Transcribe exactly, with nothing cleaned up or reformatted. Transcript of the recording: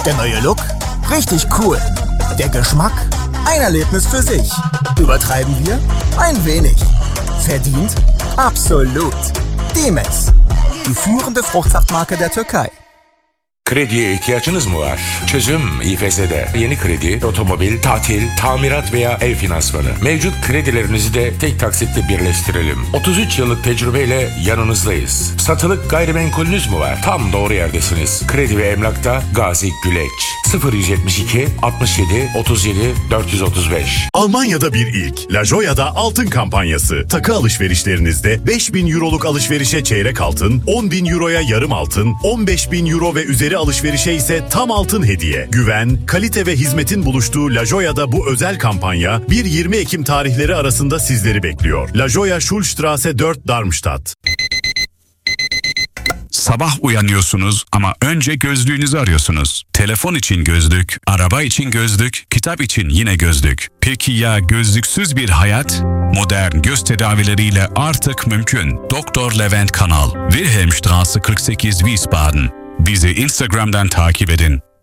Der neue Look? Richtig cool. Der Geschmack? Ein Erlebnis für sich. Übertreiben wir? Ein wenig. Verdient? Absolut. Dimes. Die führende Fruchtsaftmarke der Türkei. Krediye ihtiyacınız mı var? Çözüm İ F S'de. Yeni kredi, otomobil, tatil, tamirat veya ev finansmanı. Mevcut kredilerinizi de tek taksitle birleştirelim. otuz üç yıllık tecrübeyle yanınızdayız. Satılık gayrimenkulünüz mü var? Tam doğru yerdesiniz. Kredi ve emlakta Gazi Güleç. sıfır yüz yetmiş iki altmış yedi otuz yedi dört yüz otuz beş. Almanya'da bir ilk. La Joya'da altın kampanyası. Takı alışverişlerinizde beş bin euroluk alışverişe çeyrek altın, on bin euroya yarım altın, on beş bin euro ve üzeri alışverişe ise tam altın hediye. Güven, kalite ve hizmetin buluştuğu La Joya'da bu özel kampanya bir yirmi Ekim tarihleri arasında sizleri bekliyor. La Joya Schulstrasse dört Darmstadt. Sabah uyanıyorsunuz ama önce gözlüğünüzü arıyorsunuz. Telefon için gözlük, araba için gözlük, kitap için yine gözlük. Peki ya gözlüksüz bir hayat? Modern göz tedavileriyle artık mümkün. Doktor Levent Kanal, Wilhelmstraße kırk sekiz Wiesbaden. Bizi Instagram'dan takip edin.